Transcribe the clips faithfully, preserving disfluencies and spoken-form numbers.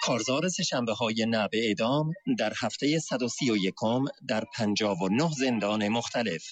کارزار سه‌شنبه‌های نه به اعدام در هفته صد و سی و یکم در پنجاه و نه زندان مختلف.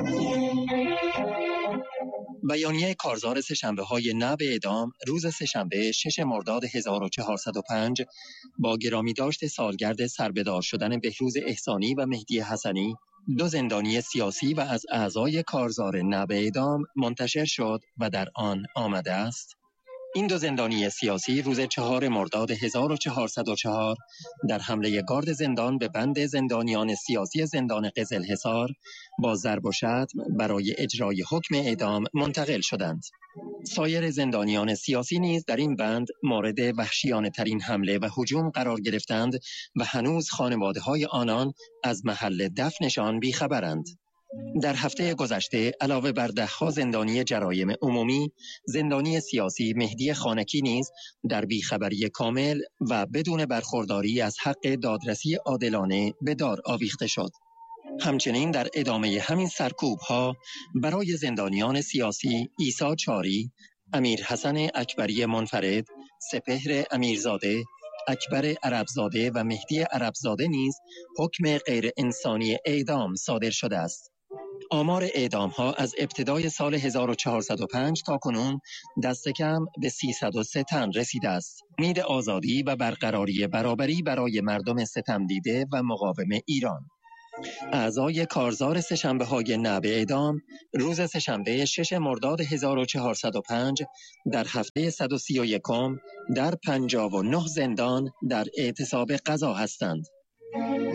بیانیه کارزار سه‌شنبه‌های نه به اعدام روز سه‌شنبه شش مرداد هزار و چهارصد و پنج با گرامی داشت سالگرد سربدار شدن بهروز احسانی و مهدی حسنی، دو زندانی سیاسی و از اعضای کارزار نه به اعدام منتشر شد و در آن آمده است: این دو زندانی سیاسی روز چهار مرداد هزار و چهارصد و چهار در حمله گارد زندان به بند زندانیان سیاسی زندان قزلحصار با ضرب و شتم برای اجرای حکم اعدام منتقل شدند. سایر زندانیان سیاسی نیز در این بند مورد وحشیانه ترین حمله و هجوم قرار گرفتند و هنوز خانواده‌های آنان از محل دفنشان بیخبرند. در هفته گذشته علاوه بر ده‌ها زندانی جرایم عمومی، زندانی سیاسی مهدی خانکی نیز در بیخبری کامل و بدون برخورداری از حق دادرسی عادلانه به دار آویخته شد. همچنین در ادامه همین سرکوب‌ها برای زندانیان سیاسی عیسی چاری، امیر حسن اکبری منفرد، سپهر امیرزاده، اکبر عربزاده و مهدی عربزاده نیز حکم غیر انسانی اعدام صادر شده است. آمار اعدام ها از ابتدای سال هزار و چهارصد و پنج تا کنون دست کم به سیصد و سه تن رسیده است. امید آزادی و برقراری برابری برای مردم ستم دیده و مقاوم ایران. اعضای کارزار سه‌شنبه‌های نه به اعدام روز سه‌شنبه شش مرداد هزار و چهارصد و پنج در هفته صد و سی و یکم در پنجاه و نه زندان در اعتصاب قضا هستند.